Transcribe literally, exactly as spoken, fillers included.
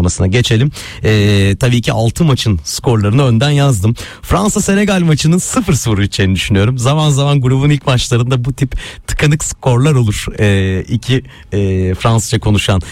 açıklamasına geçelim. Ee, tabii ki altı maçın skorlarını önden yazdım. Fransa-Senegal maçının sıfır sıfır biteceğini düşünüyorum. Zaman zaman grubun ilk maçlarında bu tip tıkanık skorlar olur. Ee, iki e, Fransızca konuşan